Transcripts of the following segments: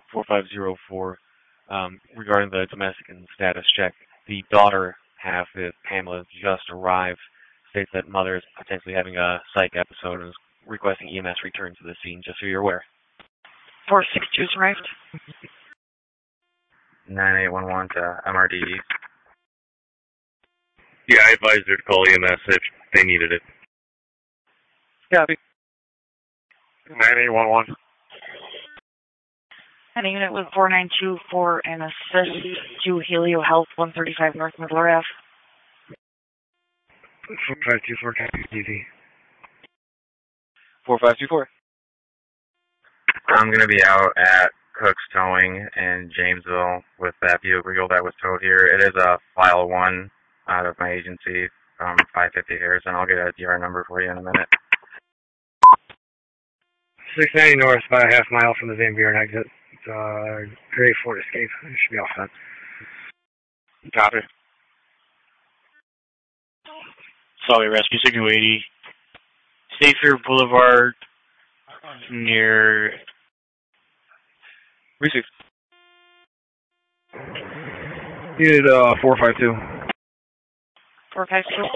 4504, regarding the domestic and status check. The daughter half, Pamela, just arrived, states that mother is potentially having a psych episode and is requesting EMS return to the scene, just so you're aware. 462's arrived. 9811 to MRDE. Yeah, I advised her to call EMS if they needed it. Copy. 9811. And a unit with 492 for an assist to Helio Health, 135 North Midler Ave. 4524, TV. 4524. I'm going to be out at Cook's Towing in Jamesville with that vehicle that was towed here. It is a file 1 out of my agency from 550 Harrison. I'll get a DR number for you in a minute. 690 north, about a half mile from the Van Buren exit. It's grade 4 escape. It should be all set. Copy. Solid Rescue, Signal 80. Safer Boulevard near... Receive. Unit 452. 452.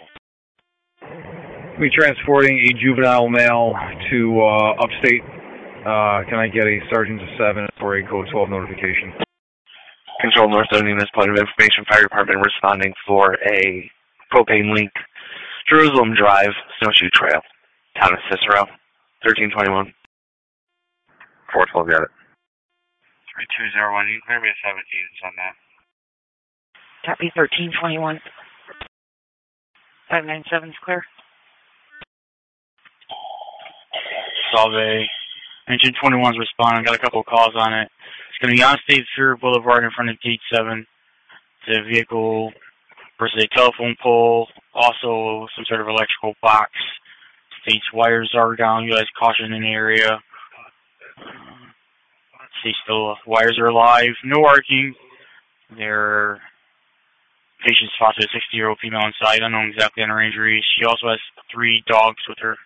We're transporting a juvenile male to upstate. Can I get a Sergeant of 7 for a code 12 notification? Control North Unionist Point of Information, Fire Department responding for a propane leak. Jerusalem Drive, Snowshoe Trail, Town of Cicero, 1321. 412, got it. 3201, you can clear me a 17 on that. Copy 1321. 597's clear. Solve. Engine 21's responding. Got a couple of calls on it. It's going to be on State Fair Boulevard in front of Gate 7. The vehicle versus a telephone pole. Also some sort of electrical box. States wires are down. Utilize caution in the area. See, still wires are alive. No arcing. Their patient spotted a 60-year-old female inside. Unknown exactly on her injuries. She also has 3 dogs with her.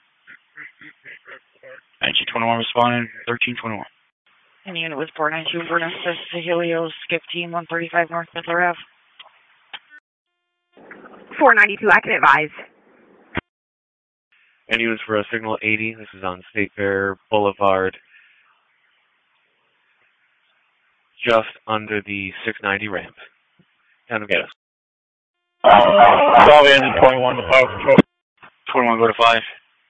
Engine 21 responding, 1321. And the unit was 492 for an assist to Helio Skip Team, 135 North Midler Ave. 492, I can advise. And units for a Signal 80. This is on State Fair Boulevard, just under the 690 ramp. Time to get us. Solve engine 21 to 5 control. 21 go to 5.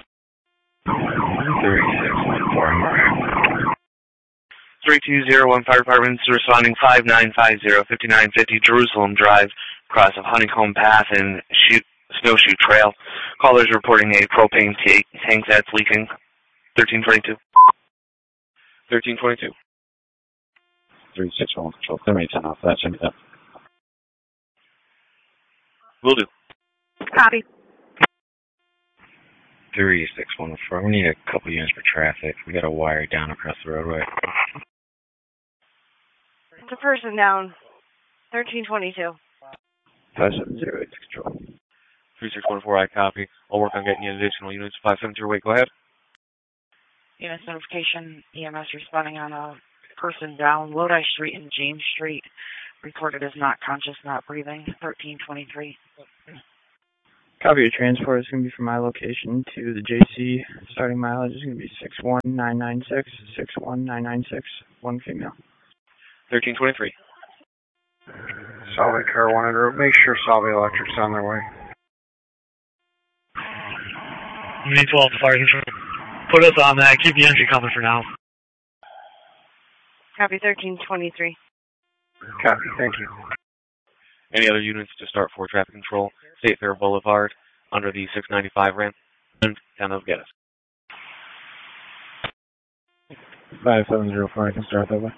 3201 Fire Department responding 5950 5950 Jerusalem Drive, across of Honeycomb Path and Snowshoe Trail. Callers reporting a propane tank that's leaking. 1322. 1322. 361 control. Clear me 10 off that. Send me that. Will do. Copy. 3614. We need a couple units for traffic. We got a wire down across the roadway. It's a person down. 1322. 5708 control. 3614, I copy. I'll work on getting you additional units. 570, wait, go ahead. Units notification, EMS responding on a person down Lodi Street and James Street. Reported as not conscious, not breathing. 1323. Copy your transport is going to be from my location to the JC. Starting mileage is going to be 61996, 61996, 1 female. 1323. Solvay car 1 en route. Make sure Solvay Electric's on their way. We need 12 fire control. Put us on that. Keep the entry coming for now. Copy 1323. Copy, thank you. Any other units to start for traffic control? State Fair Boulevard, under the 695 ramp. Down of get us. 5704, I can start that way.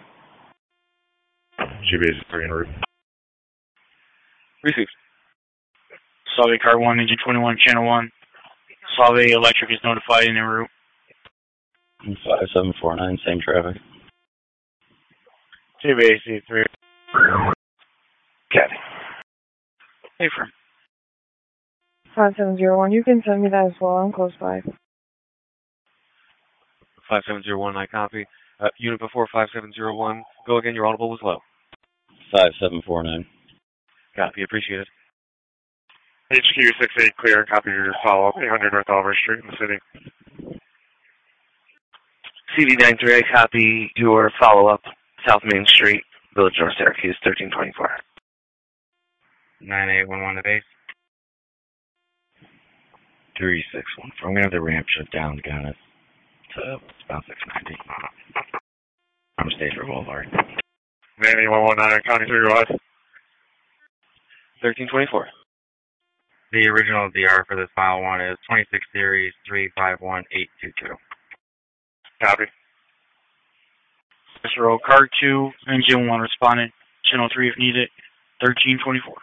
GBA is 3 en route. Received. Solve car 1, engine 21, channel 1. Solve Electric is notified in en route. 5749, same traffic. GBA 3. Copy. Hey, firm. 5701, you can send me that as well. I'm close by. 5701, I copy. Unit before 5701, go again, your audible was low. 5749. Copy, appreciate it. HQ 68 clear, copy your follow-up, 800 North Oliver Street in the city. CV93, I copy your follow-up, South Main Street, Village North Syracuse, 1324. 9811 to base. 3614. I'm going to have the ramp shut down again. It's about 690. I'm Stafer Boulevard. 98119, County 3 West. 1324. The original DR for this file one is 26 series 351822. Copy. Mr. O, car 2, engine 1 responding. Channel 3 if needed. 1324.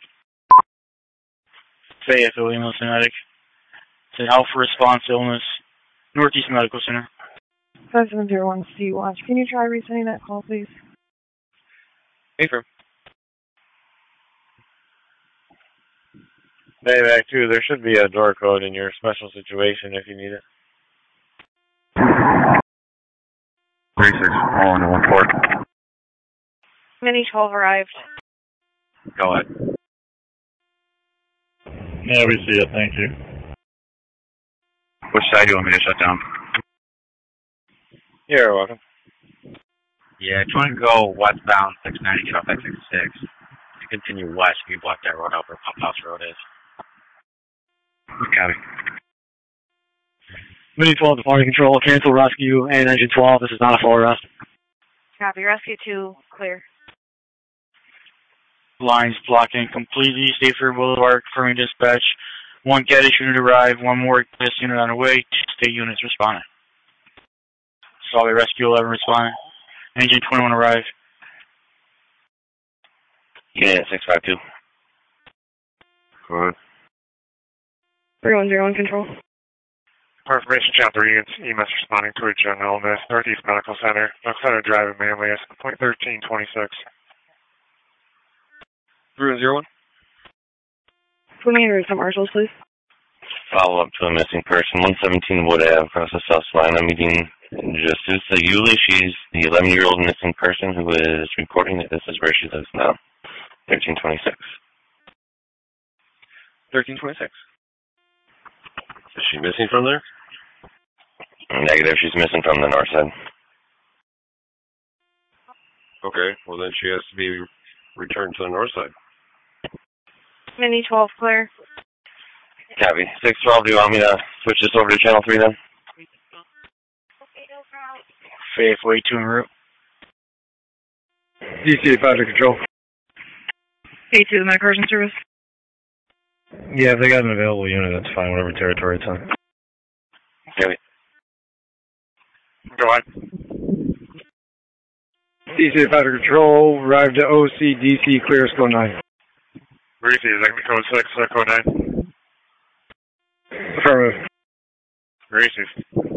Fayetteville Ambulance Medic. Say Alpha Response Illness. Northeast Medical Center. 5701 C Watch. Can you try resending that call, please? Affirm. Bayback 2, there should be a door code in your special situation if you need it. 3614. Mini 12 arrived. Go ahead. Yeah, we see it. Thank you. Which side do you want me to shut down? You're welcome. Yeah, if you want to go westbound 690, get off exit 6. To continue west, you block that road out where Pump House Road is. Copy. Mini 12 to party control, cancel rescue, and engine 12. This is not a full arrest. Copy. Rescue 2, clear. Lines blocking completely. Stafer Boulevard, confirming dispatch. 1 Geddes unit arrived, 1 more this unit on the way, 2 state units responding. Solid Rescue 11 responding. Engine 21 arrived. Unit 652. Go ahead. 3101 control. For information, Channel 3 units, EMS responding to a general illness, Northeast Medical Center, Oak Center Drive in Manlius, point 1326. 3101. Put me in route to marshals, please. Follow up to a missing person, 117 Wood Ave, across the South Line. I'm meeting Justice Ayuli. She's the 11-year-old missing person who is reporting that this is where she lives now. 1326. 1326. Is she missing from there? Negative, she's missing from the north side. Okay, well then she has to be returned to the north side. Mini 12, clear. Copy. 612, do you want me to switch this over to Channel 3 then? Fayetteville 2 en route. DC 5 to control. A2, my person service. Yeah, if they got an available unit, that's fine, whatever territory it's on. Copy. Go ahead. DC 5 to control, arrived to OC, DC, clear, score 9. Reese, is that code 6, code 9? Affirmative. Reese.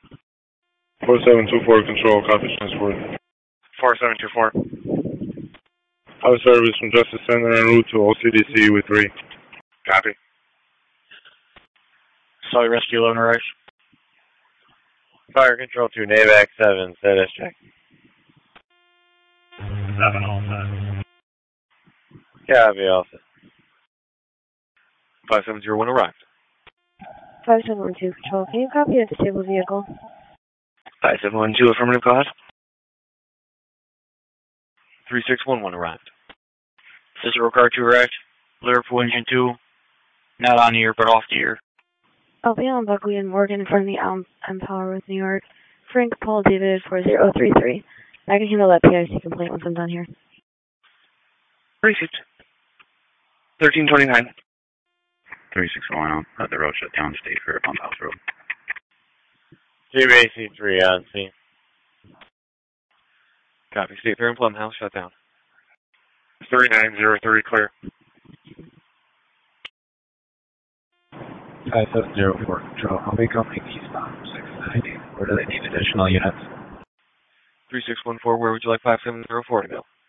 4724 control, copy transport. 4724. Out of service from Justice Center en route to OCDC with 3. Copy. Solid Rescue 11 arrives. Fire Control 2, NAVAC 7, status check. 7 on that. Copy, also. 5701 arrived. 5712 control. Can you copy a disabled vehicle? 5712, affirmative, go ahead. 3611 arrived. Cicero car 2 arrived. Liverpool engine 2. Not on the ear, but off the ear. I'll be on Buckley and Morgan from the Empower with New York. Frank Paul David 4033. I can handle that PIC complaint once I'm done here. Received. 1329. 3610, the road shut down, state for Pump House Road. GBAC 3 on scene. Copy. State Fair and Plum House shut down. 3903 clear. 5704 control. I'll be going eastbound 690. Where do they need additional units? 3614, where would you like 5704 to go?